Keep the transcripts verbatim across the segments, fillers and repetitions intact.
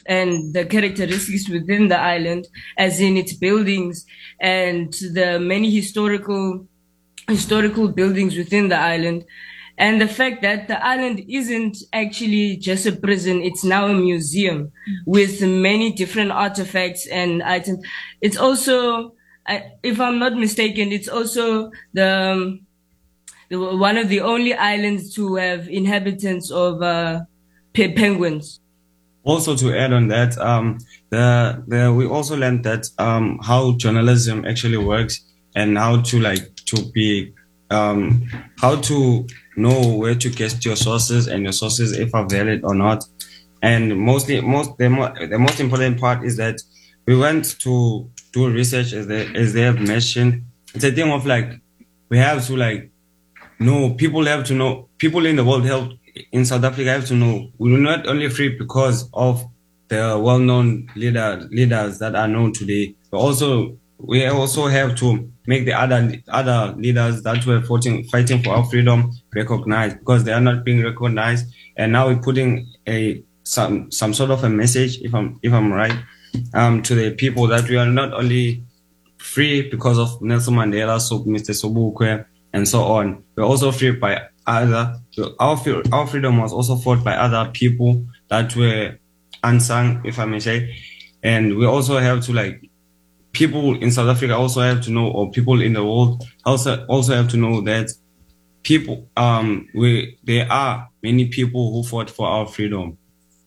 and the characteristics within the island, as in its buildings and the many historical historical buildings within the island. And the fact that the island isn't actually just a prison, it's now a museum with many different artifacts and items. It's also, if I'm not mistaken, it's also the, um, the one of the only islands to have inhabitants of uh, penguins. Also, to add on that, um, the, the we also learned that um, how journalism actually works and how to like to be um, how to know where to get your sources and your sources if are valid or not. And mostly, most the, mo- the most important part is that we went to do research, as they as they have mentioned. It's a thing of like we have to like know people have to know people in the world have in South Africa have to know we're not only free because of the well-known leader leaders that are known today, but also we also have to make the other other leaders that were fighting fighting for our freedom recognized, because they are not being recognized. And now we're putting a some some sort of a message, if I'm if I'm right, um, to the people that we are not only free because of Nelson Mandela, so Mister Sobukwe, and so on. We're also free by other. Our our freedom was also fought by other people that were unsung, if I may say. And we also have to like people in South Africa also have to know, or people in the world also also have to know that people um we there are many people who fought for our freedom.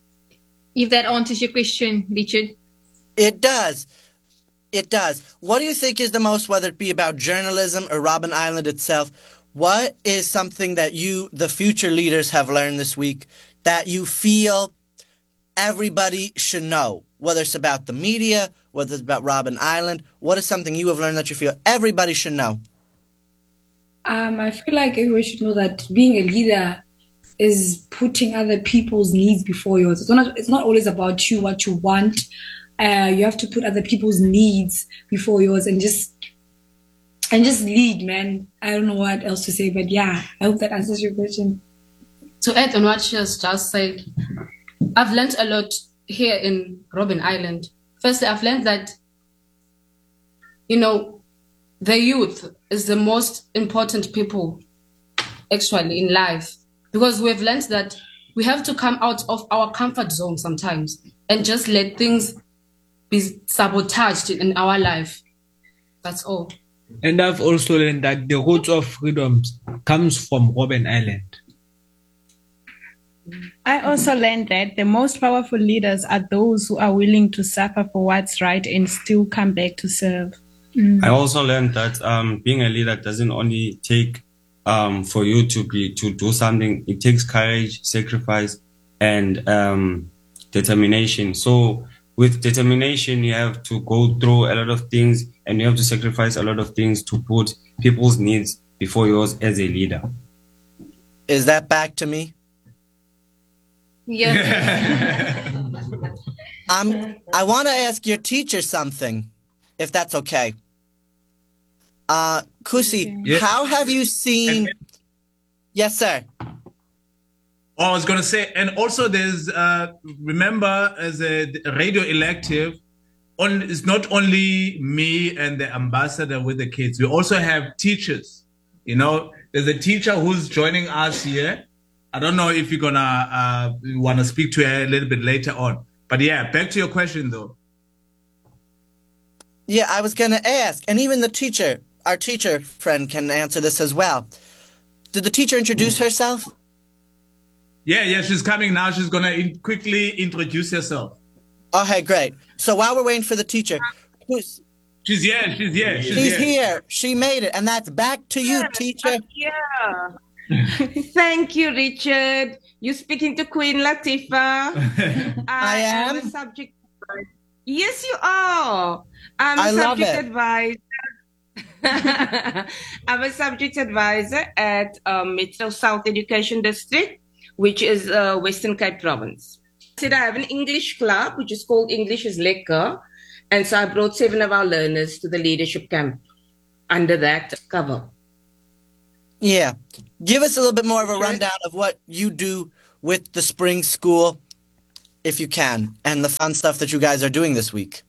If that answers your question, Richard. It does. It does. What do you think is the most, whether it be about journalism or Robben Island itself, what is something that you, the future leaders, have learned this week that you feel everybody should know? Whether it's about the media, whether it's about Robben Island, what is something you have learned that you feel everybody should know? Um, I feel like everyone should know that being a leader is putting other people's needs before yours. It's not, it's not always about you, what you want. Uh, you have to put other people's needs before yours and just and just lead, man. I don't know what else to say, but yeah, I hope that answers your question. To add on what she has just said, I've learned a lot here in Robben Island. Firstly, I've learned that, you know, the youth is the most important people actually in life, because we've learned that we have to come out of our comfort zone sometimes and just let things be sabotaged in our life. That's all. And I've also learned that the root of freedom comes from Robben Island. I also learned that the most powerful leaders are those who are willing to suffer for what's right and still come back to serve. Mm. I also learned that um, being a leader doesn't only take um, for you to be to do something. It takes courage, sacrifice, and um, determination. So with determination, you have to go through a lot of things, and you have to sacrifice a lot of things to put people's needs before yours as a leader. Is that back to me? Yeah. um, I want to ask your teacher something, if that's okay. Uh, Kusi, yeah. How have you seen... Yes, sir. Oh, I was going to say, and also there's, uh, remember, as a radio elective, on, it's not only me and the ambassador with the kids. We also have teachers. You know, there's a teacher who's joining us here. I don't know if you're going to uh, want to speak to her a little bit later on. But yeah, back to your question, though. Yeah, I was going to ask, and even the teacher, our teacher friend can answer this as well. Did the teacher introduce herself? Yeah, yeah, she's coming now. She's going to in quickly introduce herself. Okay, great. So while we're waiting for the teacher, who's... She's here, she's here. She's, she's here. here. She made it, and that's back to you, teacher. Yeah. Thank you, Richard. You're speaking to Queen Latifah. I, I am? am a subject advisor. Yes, you are. I'm a I love subject it. advisor. I'm a subject advisor at um, Metro South Education District, which is uh, Western Cape Province. I have an English club, which is called English is Lekker. And so I brought seven of our learners to the leadership camp under that cover. Yeah. Give us a little bit more of a rundown of what you do with the spring school if you can, and the fun stuff that you guys are doing this week.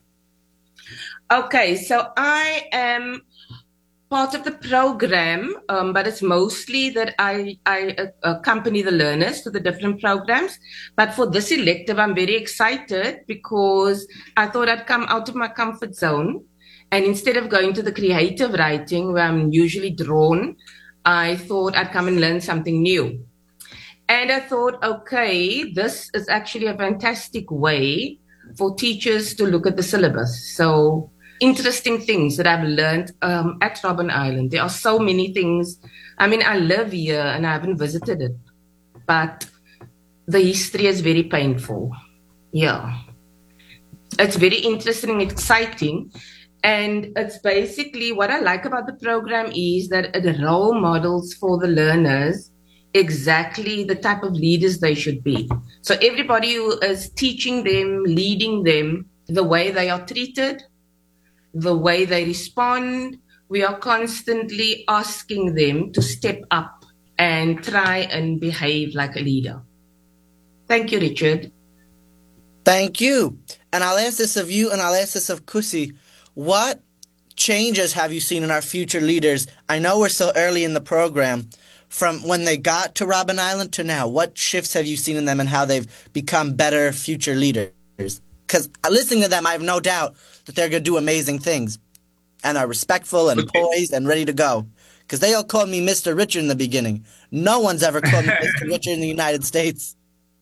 Okay, so I am part of the program, um, but it's mostly that I, I uh, accompany the learners to the different programs. But for this elective, I'm very excited because I thought I'd come out of my comfort zone. And instead of going to the creative writing, where I'm usually drawn, I thought I'd come and learn something new. And I thought, okay, this is actually a fantastic way for teachers to look at the syllabus. So interesting things that I've learned um, at Robben Island. There are so many things. I mean, I live here and I haven't visited it, but the history is very painful. Yeah. It's very interesting and exciting. And it's basically what I like about the program is that it role models for the learners exactly the type of leaders they should be. So everybody who is teaching them, leading them, the way they are treated, the way they respond, we are constantly asking them to step up and try and behave like a leader. Thank you, Richard. Thank you. And I'll ask this of you and I'll ask this of Kusi. What changes have you seen in our future leaders? I know we're still early in the program. From when they got to Robben Island to now, what shifts have you seen in them and how they've become better future leaders? Because listening to them, I have no doubt that they're going to do amazing things and are respectful and okay. poised and ready to go. Because they all called me Mister Richard in the beginning. No one's ever called me Mister Richard in the United States.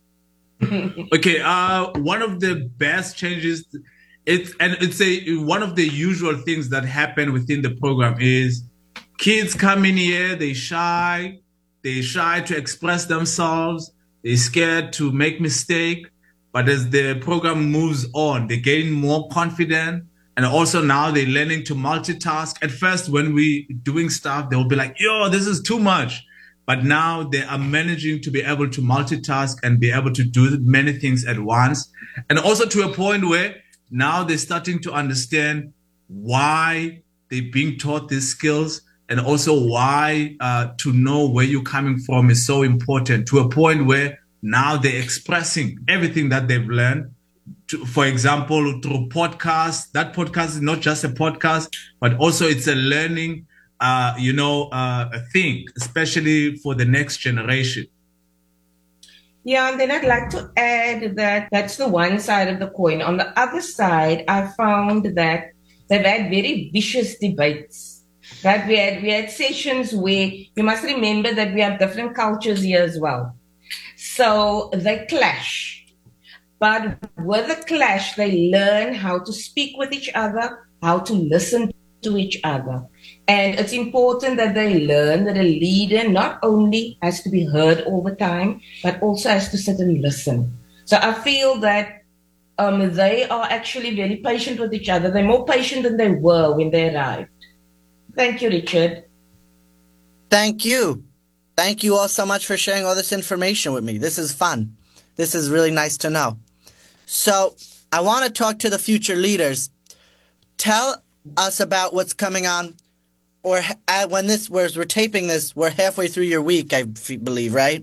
Okay, uh, one of the best changes, it's and it's a one of the usual things that happen within the program is kids come in here, they shy, they shy to express themselves, they're scared to make mistake. But as the program moves on, they gain more confident. And also now they're learning to multitask. At first, when we doing stuff, they'll be like, yo, this is too much. But now they are managing to be able to multitask and be able to do many things at once. And also to a point where now they're starting to understand why they're being taught these skills and also why uh, to know where you're coming from is so important, to a point where now they're expressing everything that they've learned. To, for example, through podcasts. That podcast is not just a podcast, but also it's a learning, uh, you know, uh, a thing, especially for the next generation. Yeah, and then I'd like to add that that's the one side of the coin. On the other side, I found that they've had very vicious debates. That we had we had sessions where you must remember that we have different cultures here as well. So they clash. But with the clash, they learn how to speak with each other, how to listen to each other. And it's important that they learn that a leader not only has to be heard all the time, but also has to sit and listen. So I feel that um, they are actually very patient with each other. They're more patient than they were when they arrived. Thank you, Richard. Thank you. Thank you all so much for sharing all this information with me. This is fun. This is really nice to know. So I want to talk to the future leaders. Tell us about what's coming on, or when this, whereas we're taping this, we're halfway through your week, I believe, right?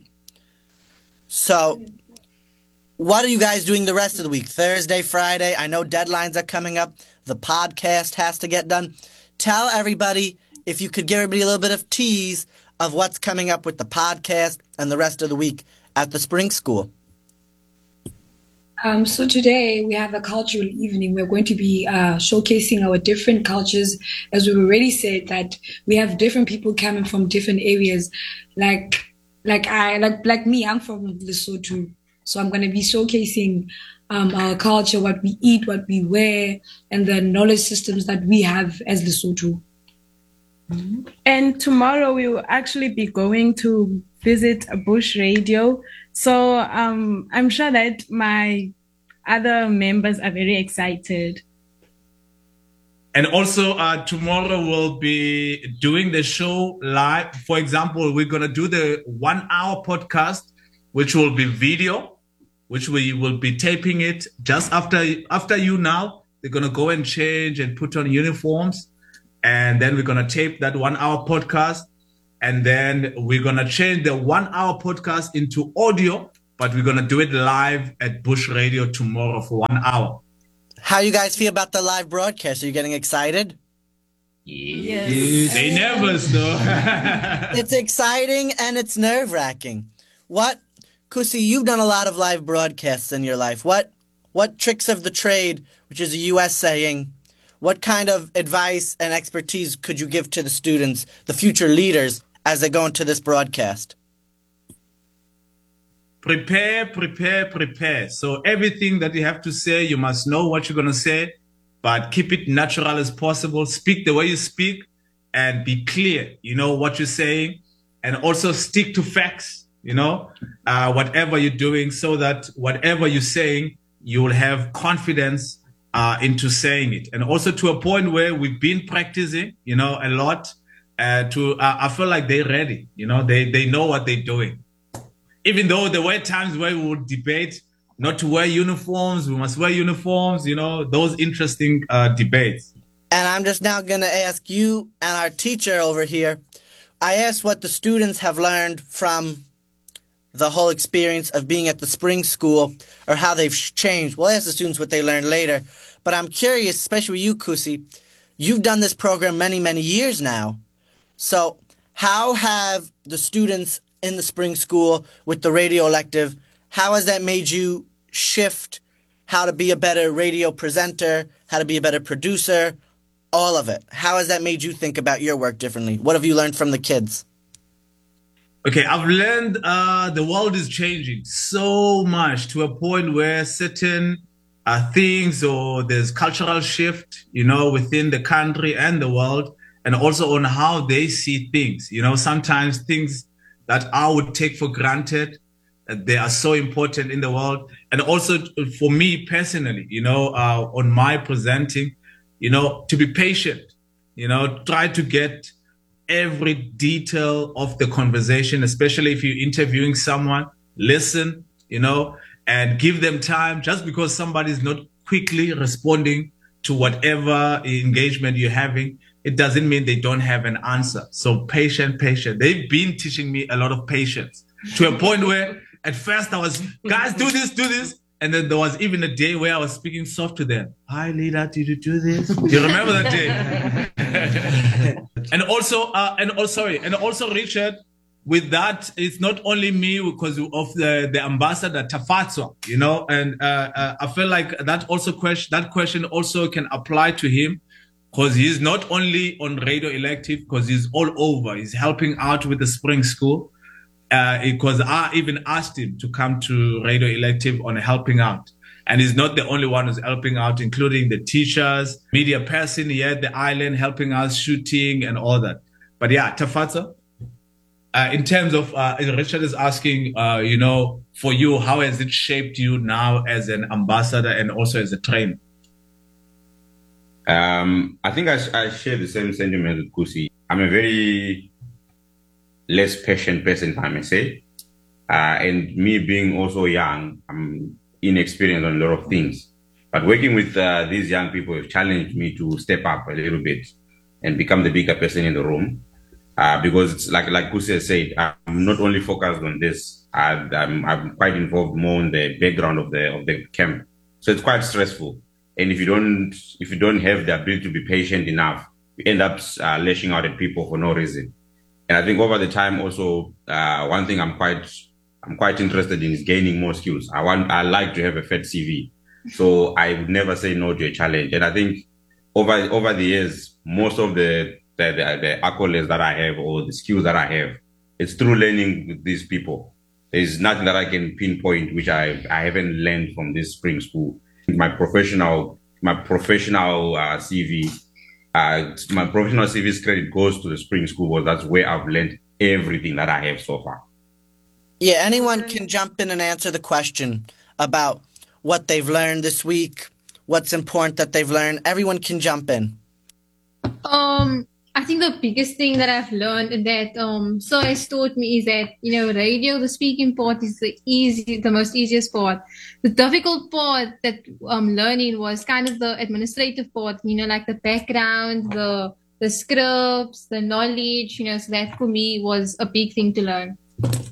So what are you guys doing the rest of the week? Thursday, Friday? I know deadlines are coming up. The podcast has to get done. Tell everybody, if you could give everybody a little bit of tease of what's coming up with the podcast and the rest of the week at the Spring School. Um, so today we have a cultural evening. We're going to be uh, showcasing our different cultures. As we've already said, that we have different people coming from different areas. Like, like I, like, like me, I'm from Lesotho. So I'm going to be showcasing um, our culture, what we eat, what we wear, and the knowledge systems that we have as Lesotho. And tomorrow we will actually be going to visit a Bush Radio. So um, I'm sure that my other members are very excited. And also uh, tomorrow we'll be doing the show live. For example, we're going to do the one hour podcast, which will be video, which we will be taping it just after, after you now. They're going to go and change and put on uniforms. And then we're going to tape that one hour podcast. And then we're going to change the one hour podcast into audio. but we're going to do it live at Bush Radio tomorrow for one hour. How you guys feel about the live broadcast? Are you getting excited? Yes. They nervous though. It's exciting and it's nerve-wracking. What, Kusi, you've done a lot of live broadcasts in your life. What what tricks of the trade, which is a U S saying, what kind of advice and expertise could you give to the students, the future leaders, as they go into this broadcast? Prepare, prepare, prepare. So everything that you have to say, you must know what you're going to say, but keep it natural as possible. Speak the way you speak and be clear, you know, what you're saying, and also stick to facts, you know, uh, whatever you're doing, so that whatever you're saying, you will have confidence uh, into saying it. And also to a point where we've been practicing, you know, a lot uh, to, uh, I feel like they're ready, you know, they, they know what they're doing. Even though there were times where we would debate not to wear uniforms, we must wear uniforms, you know, those interesting uh, debates. And I'm just now going to ask you and our teacher over here, I asked what the students have learned from the whole experience of being at the spring school, or how they've changed. We'll ask the students what they learned later. But I'm curious, especially with you, Kusi, you've done this program many, many years now. So how have the students in the spring school with the radio elective, how has that made you shift how to be a better radio presenter, how to be a better producer, all of it? How has that made you think about your work differently? What have you learned from the kids? Okay, I've learned uh, the world is changing so much to a point where certain uh, things, or there's cultural shift, you know, within the country and the world, and also on how they see things. You know, sometimes things that I would take for granted, uh, they are so important in the world. And also for me personally, you know, uh, on my presenting, you know, to be patient, you know, try to get every detail of the conversation, especially if you're interviewing someone, listen, you know, and give them time. Just because somebody's not quickly responding to whatever engagement you're having, it doesn't mean they don't have an answer. So patient, patient. They've been teaching me a lot of patience to a point where at first I was, guys, do this, do this. And then there was even a day where I was speaking soft to them. Hi, leader, did you do this? Do you remember that day? And also, uh, and oh, sorry, and also, Richard, with that, it's not only me because of the, the ambassador, Tafatswa, you know, and uh, uh, I feel like that also question, that question also can apply to him, because he's not only on Radio Elective, because he's all over. He's helping out with the spring school. Uh, because I even asked him to come to Radio Elective on a helping out. And he's not the only one who's helping out, including the teachers, media person here at the island, helping us, shooting and all that. But yeah, Tafatsa, uh, in terms of, uh, Richard is asking, uh, you know, for you, how has it shaped you now as an ambassador and also as a trainer? Um, I think I, I share the same sentiment with Kusi. I'm a very less patient person, if I may say. Uh, and me being also young, I'm inexperienced on a lot of things. But working with uh, these young people have challenged me to step up a little bit and become the bigger person in the room. Uh, because it's like like Kusi has said, I'm not only focused on this. I, I'm, I'm quite involved more in the background of the of the camp. So it's quite stressful. And if you don't if you don't have the ability to be patient enough, you end up uh, lashing out at people for no reason. And I think over the time also, uh, one thing I'm quite, I'm quite interested in is gaining more skills. I want, I like to have a fat C V. So I would never say no to a challenge. And I think over, over the years, most of the, the, the, the accolades that I have, or the skills that I have, it's through learning with these people. There's nothing that I can pinpoint, which I, I haven't learned from this spring school. My professional, my professional uh, C V, Uh, my professional service credit goes to the spring school, because that's where I've learned everything that I have so far. Yeah, anyone can jump in and answer the question about what they've learned this week, what's important that they've learned. Everyone can jump in. Um, I think the biggest thing that I've learned that um so has taught me is that, you know, radio, the speaking part is the easy, the most easiest part. The difficult part that um learning was kind of the administrative part, you know, like the background, the the scripts, the knowledge, you know, so that for me was a big thing to learn.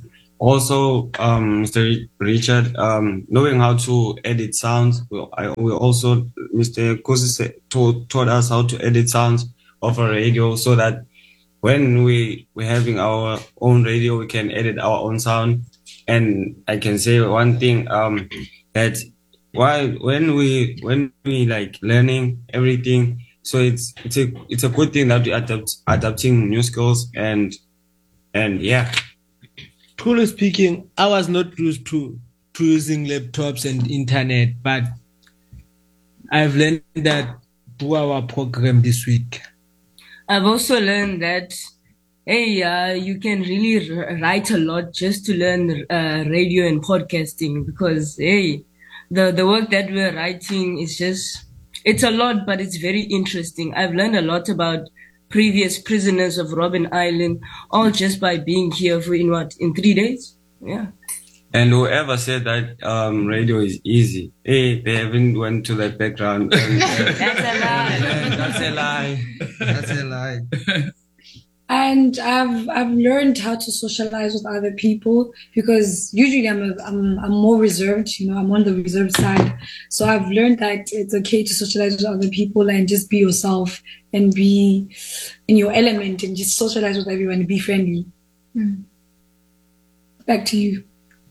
also, um, Mister Richard, um, knowing how to edit sounds. We, I, we also, Mister Kosi taught, taught us how to edit sounds of a radio so that when we, we're having our own radio, we can edit our own sound. And I can say one thing, um, that while, when we, when we like learning everything, so it's, it's a, it's a good thing that we adapt, adapting new skills and, and yeah. Truly speaking, I was not used to, to using laptops and internet, but I've learned that through our program this week. I've also learned that, hey, uh, you can really r- write a lot just to learn uh, radio and podcasting because, hey, the, the work that we're writing is just, it's a lot, but it's very interesting. I've learned a lot about previous prisoners of Robben Island, all just by being here for in what, in three days? Yeah. And whoever said that um, radio is easy, hey, they haven't went to that background. And, uh, That's a lie. That's a lie. That's a lie. And I've I've learned how to socialize with other people because usually I'm a, I'm I'm more reserved, you know, I'm on the reserved side. So I've learned that it's okay to socialize with other people and just be yourself and be in your element and just socialize with everyone and be friendly. Mm. Back to you.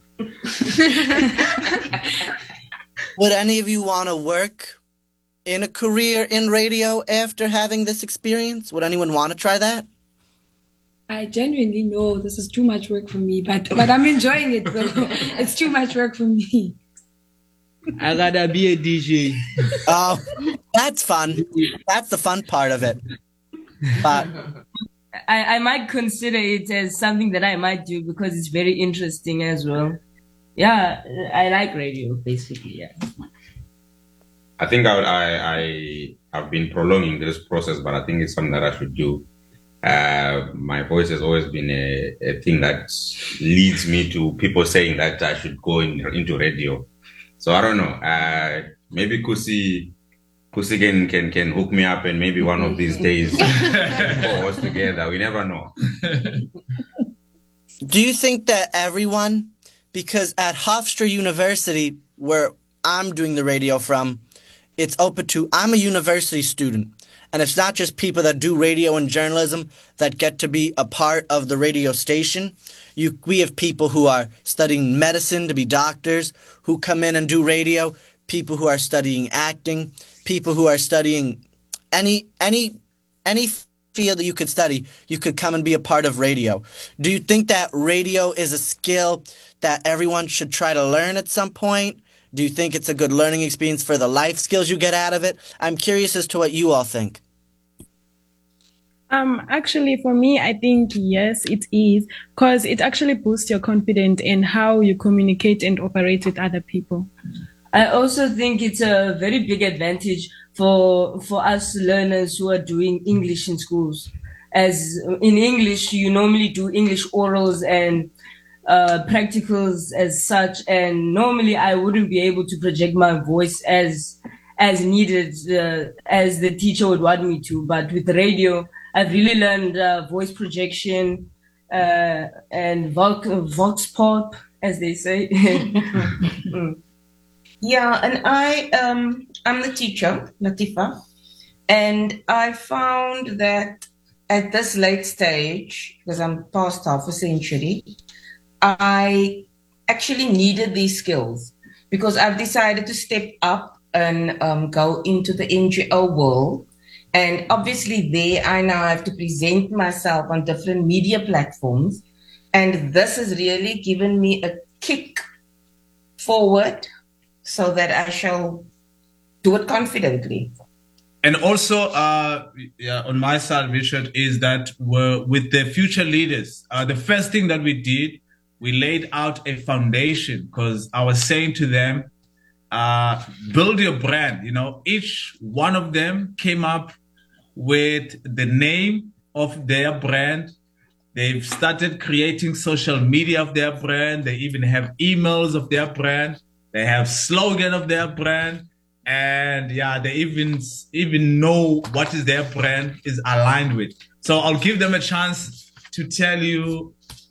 Would any of you want to work in a career in radio after having this experience? Would anyone want to try that? I genuinely know this is too much work for me, but but I'm enjoying it though. It's too much work for me. I gotta be a D J. Oh, that's fun. That's the fun part of it. But I, I might consider it as something that I might do because it's very interesting as well. Yeah, I like radio basically. Yeah. I think I, would, I I have been prolonging this process, but I think it's something that I should do. Uh, my voice has always been a, a thing that leads me to people saying that I should go in, into radio. So I don't know. Uh, maybe Kusi, Kusi can, can can hook me up, and maybe one of these days for us together. We never know. Do you think that everyone, because at Hofstra University, where I'm doing the radio from, it's open to, I'm a university student. And it's not just people that do radio and journalism that get to be a part of the radio station. You, we have people who are studying medicine to be doctors who come in and do radio, people who are studying acting, people who are studying any any any field that you could study, you could come and be a part of radio. Do you think that radio is a skill that everyone should try to learn at some point? Do you think it's a good learning experience for the life skills you get out of it? I'm curious as to what you all think. Um, actually, for me, I think yes, it is, because it actually boosts your confidence in how you communicate and operate with other people. I also think it's a very big advantage for for us learners who are doing English in schools. As in English, you normally do English orals and uh, practicals as such, and normally I wouldn't be able to project my voice as as needed uh, as the teacher would want me to. But with radio, I've really learned uh, voice projection uh, and vox, vox pop, as they say. mm. Yeah, and I um I'm the teacher, Latifa, and I found that at this late stage, because I'm past half a century, I actually needed these skills because I've decided to step up and um, go into the N G O world. And obviously there I now have to present myself on different media platforms. And this has really given me a kick forward so that I shall do it confidently. And also, uh, yeah, on my side, Richard, is that we're, with the future leaders, uh, the first thing that we did, we laid out a foundation because I was saying to them, uh, build your brand. You know, each one of them came up with the name of their brand. They've started creating social media of their brand. They even have emails of their brand. They have slogan of their brand. And yeah, they even, even know what is their brand is aligned with. So I'll give them a chance to tell you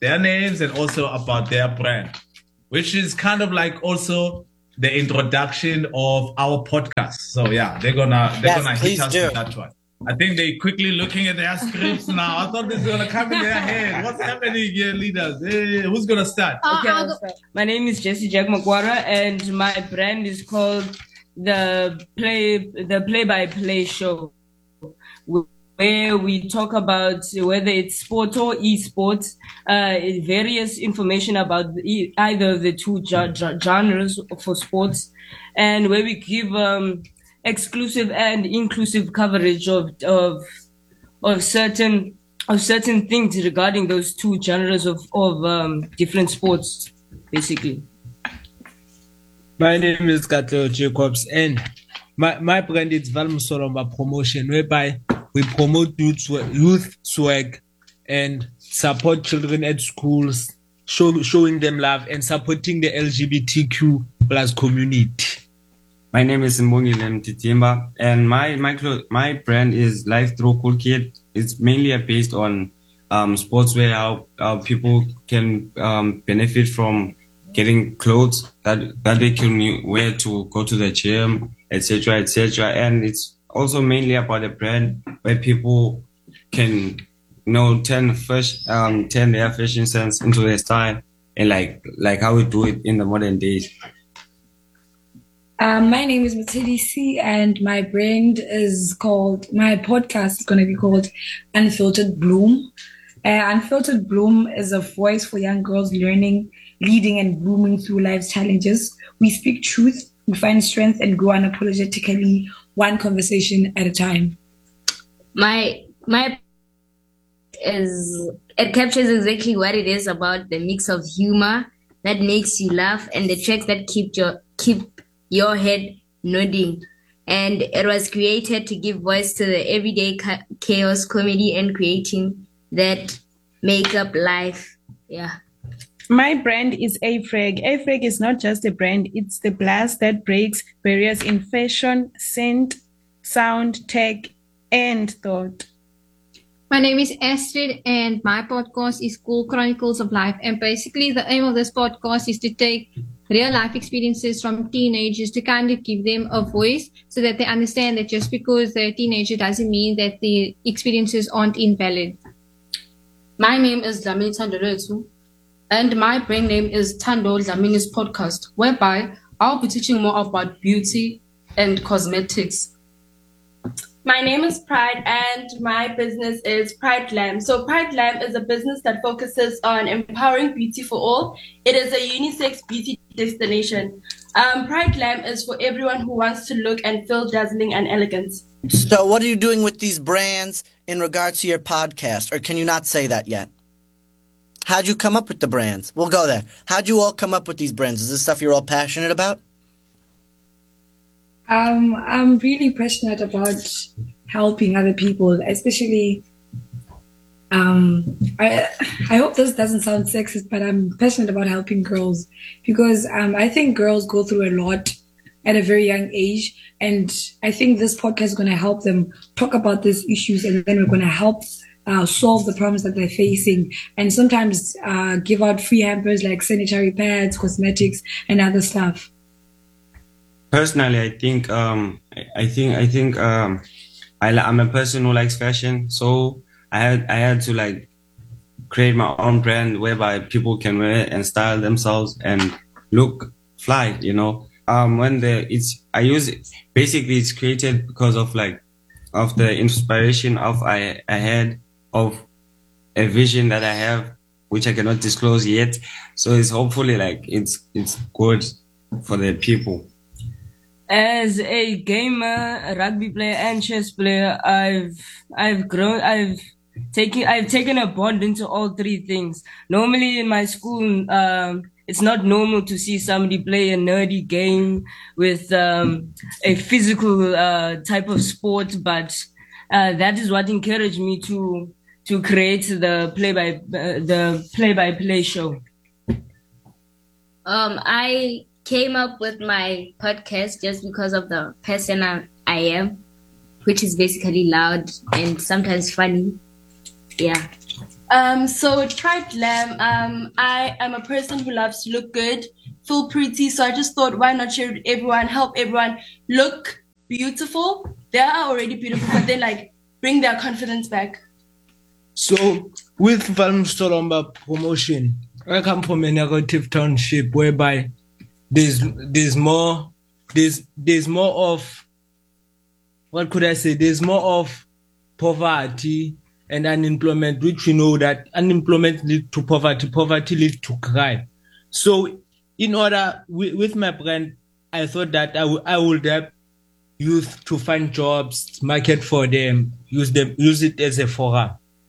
their names and also about their brand, which is kind of like also the introduction of our podcast. So yeah, they're gonna they're Yes, gonna hit please us do. with that one. I think they're quickly looking at their scripts now. I thought this was gonna come in their head. What's happening here, leaders? Hey, who's gonna start? Okay, I'll start. My name is Jessie Jack Makwara, and my brand is called the Play the Play by Play Show, where we talk about whether it's sport or esports, uh, various information about e- either of the two ge- ge- genres for sports, and where we give um, exclusive and inclusive coverage of of of certain of certain things regarding those two genres of of um, different sports, basically. My name is Katleo Jacobs, and my, my brand is Valm Solomba Promotion, whereby we promote youth, youth swag and support children at schools, show, showing them love and supporting the L G B T Q plus community. My name is Mbongile Mtitimba, and my my clo- my brand is Life Through Cool Kid. It's mainly based on um, sportswear, how, how people can um, benefit from getting clothes that, that they can wear to go to the gym, et cetera, et cetera. And it's also mainly about a brand where people can, you know, turn first, um, turn their fashion sense into their style, and like like how we do it in the modern days. Um, my name is Matilda C, and my brand is called, my podcast is going to be called Unfiltered Bloom. Uh, Unfiltered Bloom is a voice for young girls learning, leading, and blooming through life's challenges. We speak truth, we find strength, and grow unapologetically, one conversation at a time. My my is it captures exactly what it is about, the mix of humor that makes you laugh and the tracks that keep your keep your head nodding. And it was created to give voice to the everyday ca- chaos, comedy, and creating that make up life. Yeah. My brand is A-Frag. A-Frag is not just a brand, it's the blast that breaks barriers in fashion, scent, sound, tech, and thought. My name is Astrid, and my podcast is called Chronicles of Life. And basically, the aim of this podcast is to take real life experiences from teenagers to kind of give them a voice so that they understand that just because they're a teenager doesn't mean that the experiences aren't invalid. My name is Dlamini Tandoletu, and my brand name is Tando Dlamini's Podcast, whereby I'll be teaching more about beauty and cosmetics. My name is Pride, and my business is Pride Glam. So Pride Glam is a business that focuses on empowering beauty for all. It is a unisex beauty destination. Um, Pride Glam is for everyone who wants to look and feel dazzling and elegant. So what are you doing with these brands in regards to your podcast, or can you not say that yet? How'd you come up with the brands? We'll go there. How'd you all come up with these brands? Is this stuff you're all passionate about? Um, I'm really passionate about helping other people, especially. Um, I I hope this doesn't sound sexist, but I'm passionate about helping girls because um, I think girls go through a lot at a very young age, and I think this podcast is going to help them talk about these issues, and then we're going to help uh, solve the problems that they're facing, and sometimes uh, give out free hampers like sanitary pads, cosmetics, and other stuff. Personally, I think um, I think I think um, I, I'm a person who likes fashion, so I had I had to like create my own brand whereby people can wear and style themselves and look fly. You know, um, when the it's I use it, basically it's created because of like of the inspiration of I I had of a vision that I have, which I cannot disclose yet. So it's hopefully like it's it's good for the people. As a gamer, a rugby player, and chess player, I've I've grown. I've taken I've taken a bond into all three things. Normally in my school, um, it's not normal to see somebody play a nerdy game with um, a physical uh, type of sport, but uh, that is what encouraged me to to create the play by uh, the play by play show. Um, I came up with my podcast just because of the person I, I am, which is basically loud and sometimes funny. Yeah. Um, so with Pride Glam, um, I am a person who loves to look good, feel pretty. So I just thought, why not share with everyone, help everyone look beautiful. They are already beautiful, but then like bring their confidence back. So with Valm Solomba promotion, I come from a negative township whereby there's there's more there's there's more of what could I say? There's more of poverty and unemployment, which we know that unemployment leads to poverty, poverty leads to crime. So in order with, with my brand, I thought that I, w- I would help youth to find jobs, market for them, use them, use it as a forum.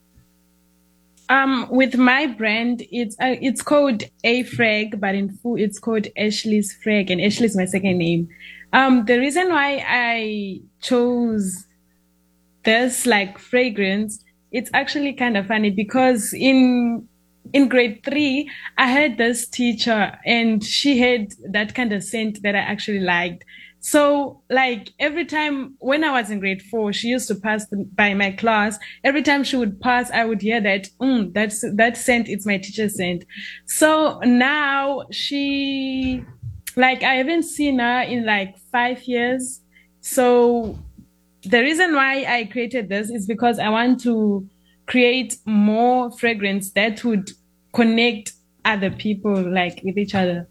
Um, with my brand, it's uh, it's called A-Frag, but in full it's called Ashley's Frag, and Ashley is my second name. Um, the reason why I chose this like fragrance, it's actually kind of funny because in in grade three, I had this teacher and she had that kind of scent that I actually liked. So, like, every time when I was in grade four, she used to pass by my class. Every time she would pass, I would hear that, mm, that's, that scent, it's my teacher's scent. So now she, like, I haven't seen her in like five years. So the reason why I created this is because I want to create more fragrance that would connect other people, like, with each other.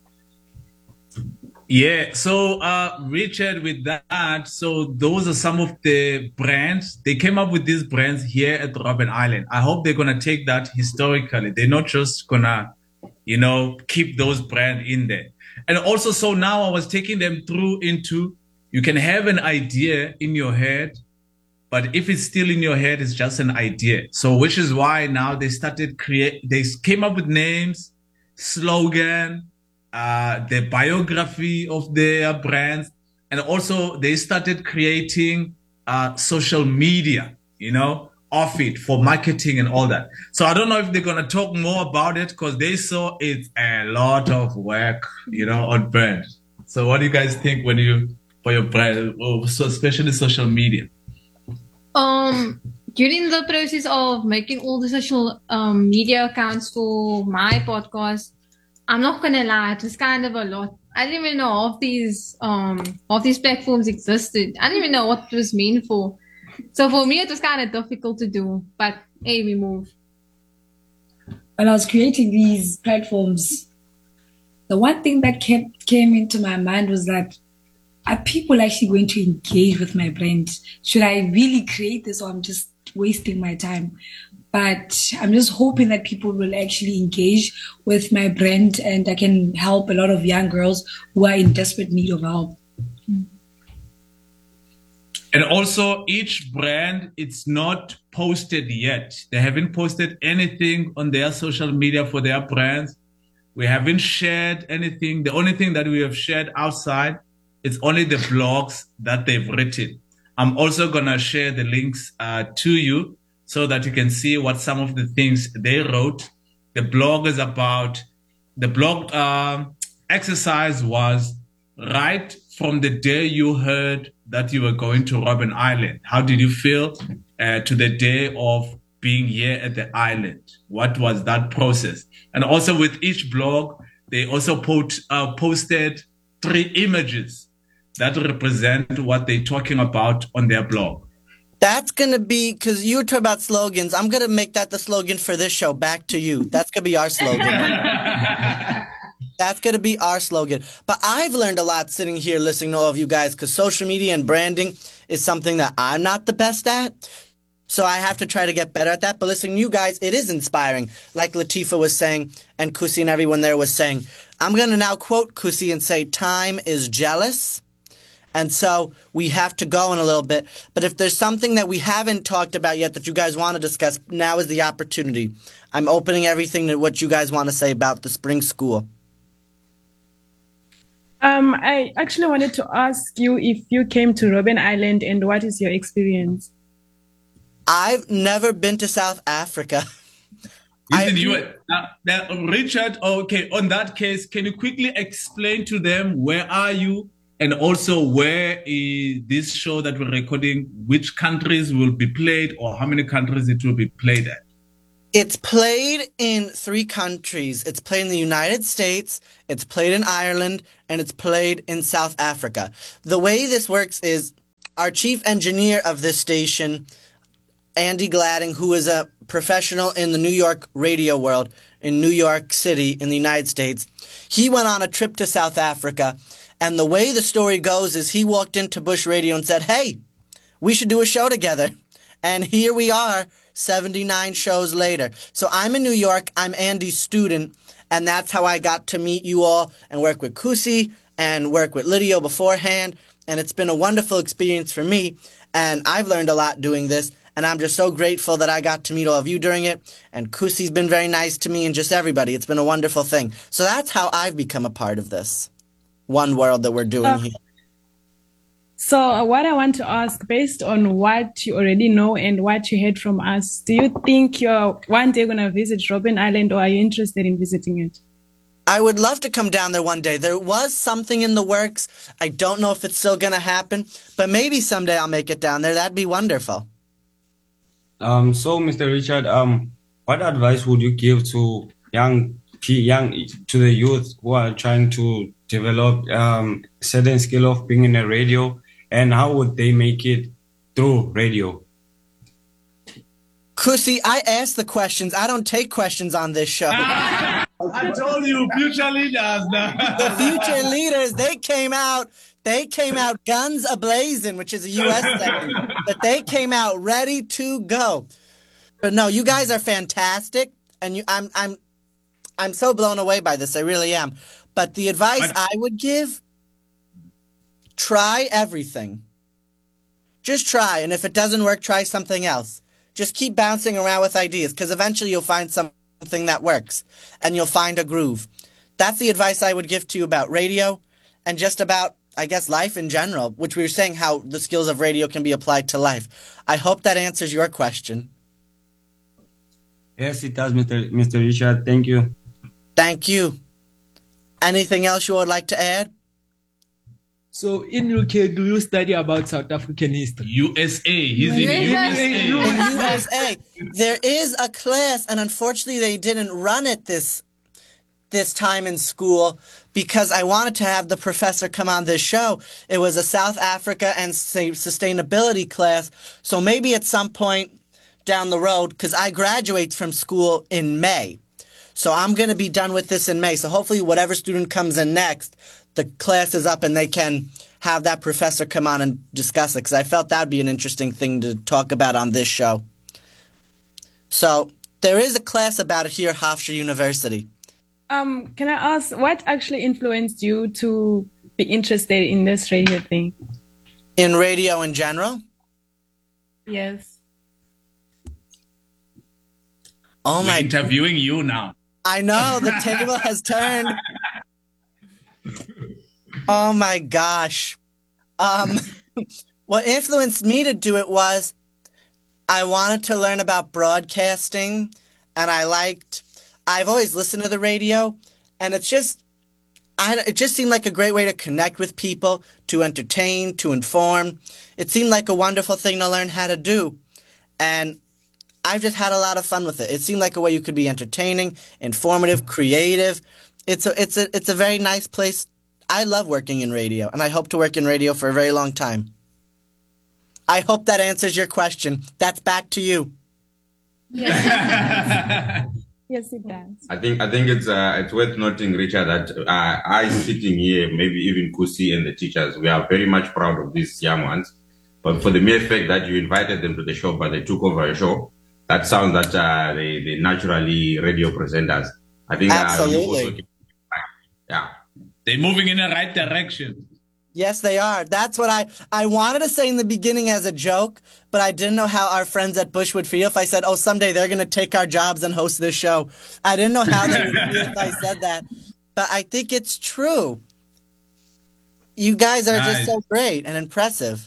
Yeah, so uh, Richard, with that, so those are some of the brands. They came up with these brands here at Robben Island. I hope they're going to take that historically. They're not just going to, you know, keep those brands in there. And also, so now I was taking them through into, you can have an idea in your head, but if it's still in your head, it's just an idea. So which is why now they started create, they came up with names, slogan, Uh, the biography of their brands, and also they started creating uh, social media, you know, of it for marketing and all that. So I don't know if they're going to talk more about it because they saw it's a lot of work, you know, on brand. So what do you guys think when you, for your brand, so especially social media? Um, during the process of making all the social um, media accounts for my podcast, I'm not gonna lie, it was kind of a lot. I didn't even know of these um of these platforms existed. I didn't even know what it was meant for. So for me, it was kind of difficult to do. But hey, we move. When I was creating these platforms, the one thing that kept came into my mind was that, are people actually going to engage with my brand? Should I really create this, or I'm just wasting my time? But I'm just hoping that people will actually engage with my brand and I can help a lot of young girls who are in desperate need of help. And also each brand, it's not posted yet. They haven't posted anything on their social media for their brands. We haven't shared anything. The only thing that we have shared outside is only the blogs that they've written. I'm also going to share the links uh, to you, so that you can see what some of the things they wrote. The blog is about, the blog uh, exercise was right from the day you heard that you were going to Robben Island. How did you feel uh, to the day of being here at the island? What was that process? And also with each blog, they also put, uh, posted three images that represent what they're talking about on their blog. That's going to be, because you were talking about slogans, I'm going to make that the slogan for this show, Back to You. That's going to be our slogan. That's going to be our slogan. But I've learned a lot sitting here listening to all of you guys, because social media and branding is something that I'm not the best at. So I have to try to get better at that. But listening to you guys, it is inspiring. Like Latifah was saying, and Kusi and everyone there was saying. I'm going to now quote Kusi and say, time is jealous. And so we have to go in a little bit. But if there's something that we haven't talked about yet that you guys want to discuss, now is the opportunity. I'm opening everything to what you guys want to say about the spring school. Um, I actually wanted to ask you if you came to Robben Island and what is your experience? I've never been to South Africa. Isn't you, uh, now, Richard, okay, on that case, can you quickly explain to them where are you? And also, where is this show that we're recording, which countries will be played or how many countries it will be played at? It's played in three countries. It's played in the United States, it's played in Ireland, and it's played in South Africa. The way this works is our chief engineer of this station, Andy Gladding, who is a professional in the New York radio world, in New York City, in the United States, he went on a trip to South Africa. And the way the story goes is he walked into Bush Radio and said, hey, we should do a show together. And here we are, seventy-nine shows later. So I'm in New York. I'm Andy's student. And that's how I got to meet you all and work with Kusi and work with Lydio beforehand. And it's been a wonderful experience for me. And I've learned a lot doing this. And I'm just so grateful that I got to meet all of you during it. And Kusi's been very nice to me and just everybody. It's been a wonderful thing. So that's how I've become a part of this One World that we're doing Uh, here. So uh, what I want to ask, based on what you already know and what you heard from us, do you think you're one day going to visit Robben Island, or are you interested in visiting it? I would love to come down there one day. There was something in the works. I don't know if it's still going to happen, but maybe someday I'll make it down there. That'd be wonderful. Um, so, Mister Richard, um, what advice would you give to young, pe- young, to the youth who are trying to develop um, certain skill of being in a radio, and how would they make it through radio? Kusi, I ask the questions. I don't take questions on this show. I told you, future leaders. The future leaders, they came out, they came out guns a-blazing, which is a U S thing, but they came out ready to go. But no, you guys are fantastic, and you, I'm, I'm, I'm so blown away by this. I really am. But the advice I would give, try everything. Just try, and if it doesn't work, try something else. Just keep bouncing around with ideas, because eventually you'll find something that works, and you'll find a groove. That's the advice I would give to you about radio, and just about, I guess, life in general, which we were saying how the skills of radio can be applied to life. I hope that answers your question. Yes, it does, Mister Mister Richard. Thank you. Thank you. Anything else you would like to add? So in U K, do you study about South African history? U S A. He's in U S A. In U S A. There is a class, and unfortunately they didn't run it this this time in school because I wanted to have the professor come on this show. It was a South Africa and sustainability class. So maybe at some point down the road, because I graduate from school in May. So I'm going to be done with this in May. So hopefully whatever student comes in next, the class is up and they can have that professor come on and discuss it, because I felt that would be an interesting thing to talk about on this show. So there is a class about it here at Hofstra University. Um, can I ask, what actually influenced you to be interested in this radio thing? In radio in general? Yes. Oh We're my! interviewing you now. I know, the table has turned. Oh my gosh. Um, what influenced me to do it was I wanted to learn about broadcasting, and I liked, I've always listened to the radio, and it's just, I, it just seemed like a great way to connect with people, to entertain, to inform. It seemed like a wonderful thing to learn how to do. And I've just had a lot of fun with it. It seemed like a way you could be entertaining, informative, creative. It's a, it's a, it's a very nice place. I love working in radio, and I hope to work in radio for a very long time. I hope that answers your question. That's back to you. Yes, it does. I think I think it's uh, it's worth noting, Richard, that uh, I sitting here, maybe even Kusi and the teachers, we are very much proud of these young ones. But for the mere fact that you invited them to the show, but they took over a show, that sounds that uh, they they naturally radio presenters. I think absolutely. Uh, also, yeah, they're moving in the right direction. Yes, they are. That's what I, I wanted to say in the beginning as a joke, but I didn't know how our friends at Bush would feel if I said, oh, someday they're going to take our jobs and host this show. I didn't know how they would feel if I said that, but I think it's true. You guys are Nice. just so great and impressive.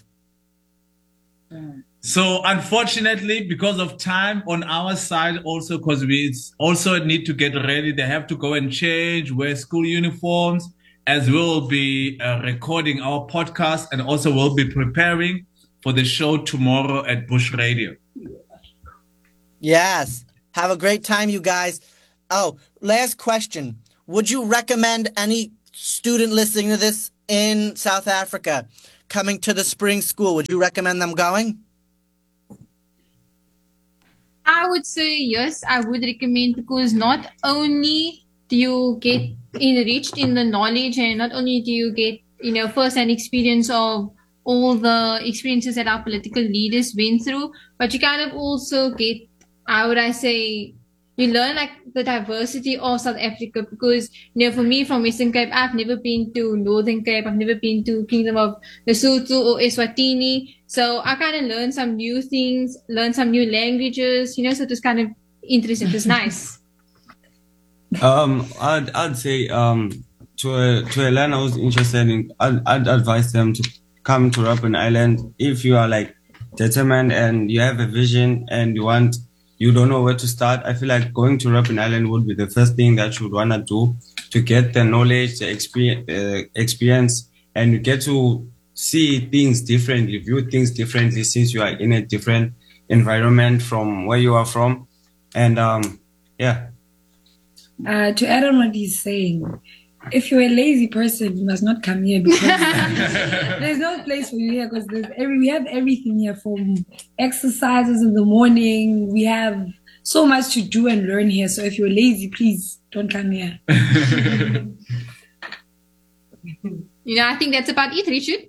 So unfortunately, because of time on our side, also because we also need to get ready, they have to go and change, wear school uniforms, as we'll be uh, recording our podcast, and also we'll be preparing for the show tomorrow at Bush Radio. Yes. Have a great time, you guys. Oh, last question. Would you recommend any student listening to this in South Africa coming to the spring school? Would you recommend them going? I would say yes, I would recommend, because not only do you get enriched in the knowledge, and not only do you get, you know, first-hand experience of all the experiences that our political leaders went through, but you kind of also get, how would I say, you learn like the diversity of South Africa, because, you know, for me from Western Cape, I've never been to Northern Cape, I've never been to Kingdom of Lesotho or Eswatini. So I kind of learned some new things, learned some new languages, you know, so it was kind of interesting. It was nice. Um, I'd, I'd say, um, to a, to a learner who's interested in, I'd, I'd advise them to come to Robben Island. If you are like determined and you have a vision and you want, you don't know where to start, I feel like going to Robben Island would be the first thing that you would want to do to get the knowledge, the experience, uh, experience, and you get to see things differently, view things differently since you are in a different environment from where you are from. And um, yeah. Uh, to add on what he's saying, if you're a lazy person, you must not come here, because there's no place for you here, because there's every we have everything here, from exercises in the morning. We have so much to do and learn here. So if you're lazy, please don't come here. You know, I think that's about it, Richard.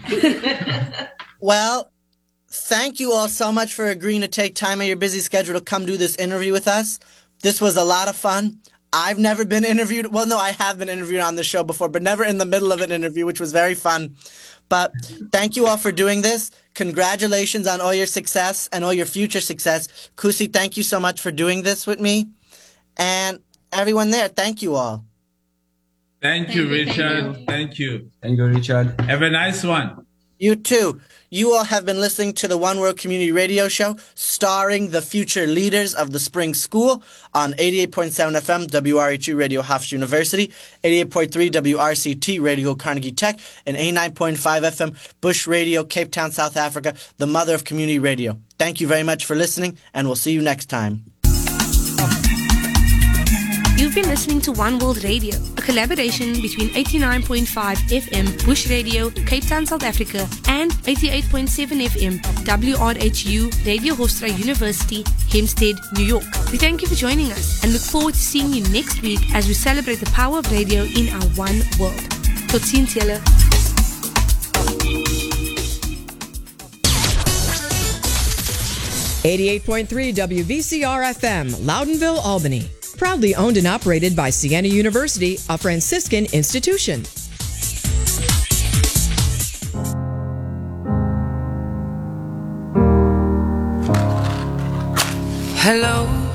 Well, thank you all so much for agreeing to take time out of your busy schedule to come do this interview with us. This was a lot of fun. I've never been interviewed. Well, no, I have been interviewed on the show before, but never in the middle of an interview, which was very fun. But thank you all for doing this. Congratulations on all your success and all your future success. Kusi, thank you so much for doing this with me. And everyone there, thank you all. Thank, thank you, Richard. Thank you. Thank you, Richard. Have a nice one. You too. You all have been listening to the One World Community Radio Show, starring the future leaders of the Spring School on eighty-eight point seven F M W R H U Radio Hofstra University, eighty-eight point three W R C T Radio Carnegie Tech, and eighty-nine point five F M Bush Radio, Cape Town, South Africa, the mother of community radio. Thank you very much for listening, and we'll see you next time. You've been listening to One World Radio, a collaboration between eighty-nine point five F M Bush Radio, Cape Town, South Africa, and eighty-eight point seven F M W R H U Radio Hofstra University, Hempstead, New York. We thank you for joining us and look forward to seeing you next week as we celebrate the power of radio in our one world. Tot ziens julle. eighty-eight point three W V C R F M, Loudonville, Albany. Proudly owned and operated by Siena University, a Franciscan institution. Hello.